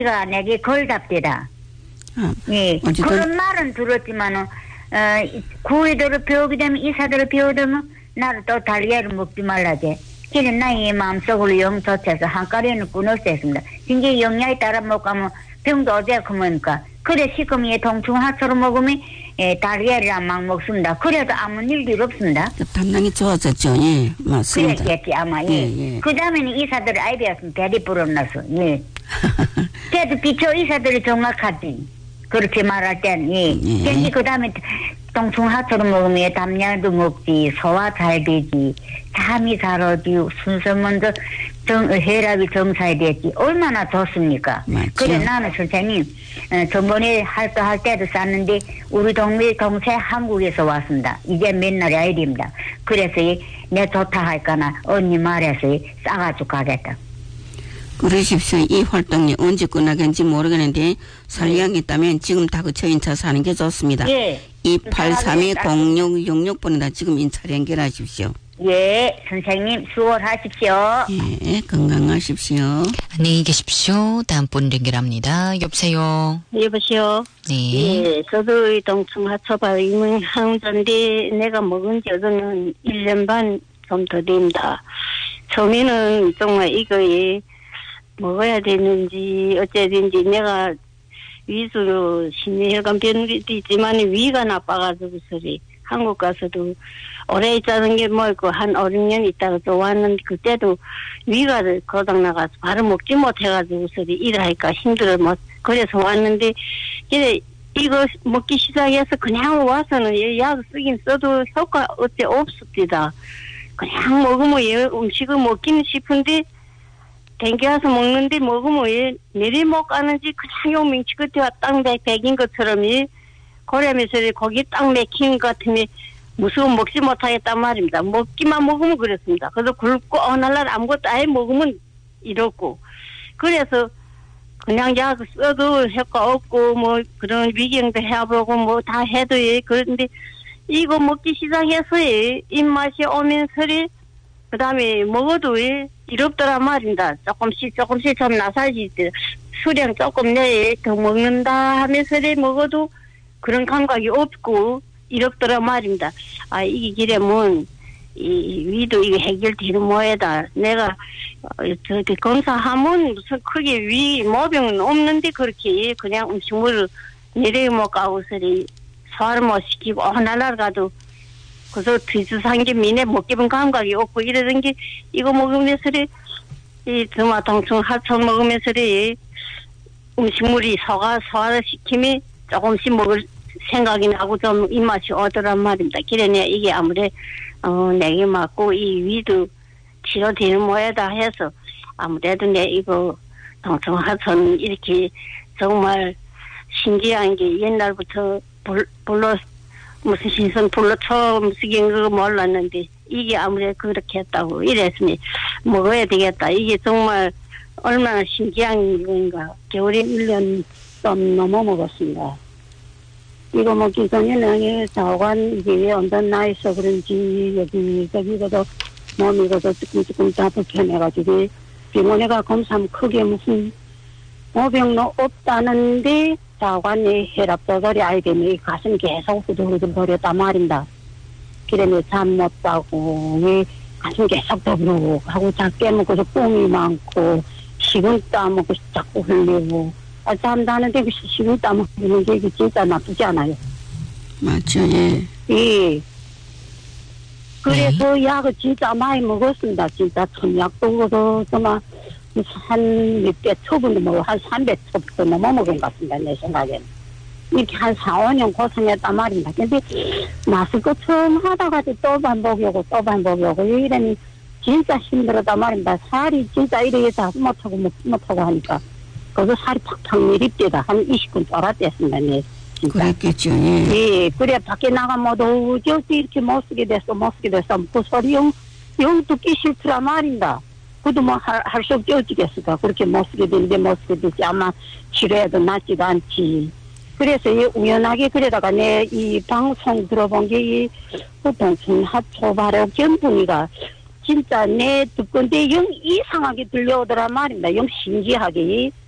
가 내게 걸답대다. 예. 그런 말은 들었지만은 구이들을 배우게 되면 이사들을 배우면 나를 또 달걀을 먹지 말라지. 그는 나의 마음속으로 영 젖혀서 한가리는 끊었었습니다. 진짜 영양에 따라 먹으면 병도 어제고 뭐니까. 그래 시금에 동충하처럼 먹으면 달걀이랑 막 먹습니다. 그래도 아무 일도 없습니다. 담당이 좋아졌죠. 예, 맞습니다. 그랬겠지 아마. 예. 그 다음에는 이사들 아이디어였으면 대리 불어나서. 예. 그래도 비초 이사들이 정확하지. 그렇게 말할 땐. 예. 그 다음에 동충하처럼 먹으면 담약도 먹지, 소화 잘 되지, 잠이 잘 오지, 순서 먼저 혈압이 정상이 됐지. 얼마나 좋습니까? 맞죠. 그래 나는 선생님 전번에 할 때도 쌌는데 우리 동생 한국에서 왔습니다. 이제 맨날이 아이입니다. 그래서 내 좋다 할까나 언니 말해서 싸가지고 가겠다. 그러십시오. 이 활동이 언제 끝나겠는지 모르겠는데 설량이 있다면 지금 다 그쳐 인차 사는 게 좋습니다. 예. 283-0666번에다 지금 인차를 연결하십시오. 예, 선생님 수고하십시오. 예, 건강하십시오. 안녕히 계십시오. 다음 분 연결합니다. 여보세요. 여보세요. 네. 예, 저도 동충하초밥 임항자인데 내가 먹은 지 어제는 1년 반 좀 더 됩니다. 처음에는 정말 이거에 먹어야 되는지 어째든지 내가 위주로 심혈관 병도 있지만 위가 나빠가지고 소리 한국 가서도 오래 있자는 게 뭐고 한 5, 6년 있다가 또 왔는데 그때도 위가 고장나가서 바로 먹지 못해가지고 소리 일하니까 힘들어 뭐 그래서 왔는데 그래 이거 먹기 시작해서 그냥 와서는 약 쓰긴 써도 효과 어째 없습니다. 그냥 먹으면 음식을 먹기는 싶은데 댕겨와서 먹는데 먹으면 내리 못 가는지 그냥 요 명치 끝에 딱 백인 것처럼 고래면서 거기 딱 맥히는 것 같으면 무서워 먹지 못하겠단 말입니다. 먹기만 먹으면 그렇습니다. 그래서 굶고 어느 날 아무것도 아예 먹으면 이렇고 그래서 그냥 약 써도 효과 없고 뭐 그런 위경도 해보고 뭐 다 해도 그런데 이거 먹기 시작해서 입맛이 오면서리 그 다음에 먹어도 이롭더라 말입니다. 조금씩 좀 나사지지 수량 조금 내에 더 먹는다 하면서 먹어도 그런 감각이 없고 이롭더라 말입니다. 아 이게 기래면 이 위도 이게 해결되는 뭐에다 내가 저기 검사하면 무슨 크게 위 모병은 없는데 그렇게 그냥 음식물을 내려먹고 서리 소화를 못 시키고 하나를 가도 그래서 뒤주상게 미네 먹기분 감각이 없고 이러던 게 이거 먹으면서리 이 드마통충 하천 먹으면서리 음식물이 소화를 시키면 조금씩 먹을 생각이 나고 좀 입맛이 오더란 말입니다. 그러네 이게 아무래 내게 맞고 이 위도 치료되는 모양이다 해서 아무래도 내 이거 통증 하천 이렇게 정말 신기한 게 옛날부터 불러 무슨 신선 불러 처음 쓰긴 그거 몰랐는데 이게 아무래도 그렇게 했다고 이랬으니 먹어야 되겠다. 이게 정말 얼마나 신기한 건가. 겨울에 1년 좀 넘어 먹었습니다. 이거 먹기 전에는 자관 이게 왜 온전 나있어 그런지 여기저기도 몸이고도 조금 다 불편해가지고 병원에 가 검사하면 크게 무슨 모병도 없다는데 자관의 혈압 조절이 알겠네. 가슴이 계속 후들후들거렸단 말입니다. 그러면 잠 못 자고 왜 가슴이 계속 더부르고 하고 작게 먹고서 뽕이 많고 식은땀 먹고 자꾸 흘리고 잠자는데 식은땀 흘리는 게 진짜 나쁘지 않아요. 맞죠. 예. 예. 그래서 약을 진짜 많이 먹었습니다. 진짜 천약도 먹어도 정말 한 몇 배 초분도 먹고 한 300 초부터 넘어 먹은 것 같습니다. 내 생각에는. 이렇게 한 4, 5년 고생했단 말입니다. 근데 마스크 처음 하다가 또 반복이고 또 반복이고 이러니 진짜 힘들었단 말입니다. 살이 진짜 이렇게 다 못하고 못하고 하니까 그래서 살이 팍팍 내립대다. 한 20분 쫄았댔습니다. 네. 진짜. 그랬겠죠. 예. 예. 그래 밖에 나가면 도저히 이렇게 못 쓰게 됐어. 그 소리 영 듣기 싫더라 말입니다. 그도 뭐 할 수 없지 어찌겠을까. 그렇게 못 쓰게 되는데 못 쓰게 되지. 아마 치료해도 낫지도 않지. 그래서 우연하게 그러다가 내 이 방송 들어본 게 이 보통 하초바로 견붕이가 진짜 내 듣건데 영 이상하게 들려오더란 말입니다. 영 신기하게.